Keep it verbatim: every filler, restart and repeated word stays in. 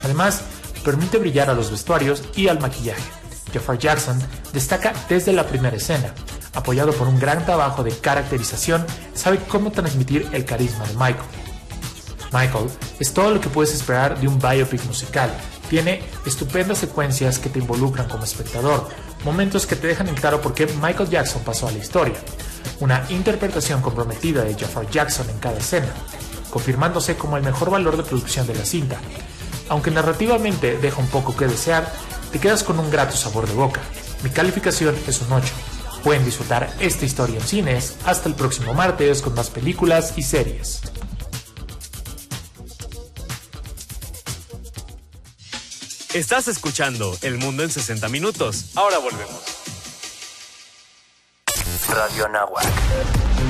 Además, permite brillar a los vestuarios y al maquillaje. Jeffrey Jackson destaca desde la primera escena. Apoyado por un gran trabajo de caracterización, sabe cómo transmitir el carisma de Michael. Michael es todo lo que puedes esperar de un biopic musical. Tiene estupendas secuencias que te involucran como espectador, momentos que te dejan en claro por qué Michael Jackson pasó a la historia, una interpretación comprometida de Jeffrey Jackson en cada escena, confirmándose como el mejor valor de producción de la cinta. Aunque narrativamente deja un poco que desear, te quedas con un grato sabor de boca. Mi calificación es un ocho. Pueden disfrutar esta historia en cines hasta el próximo martes con más películas y series. Estás escuchando El Mundo en sesenta minutos. Ahora volvemos. Radio Anáhuac.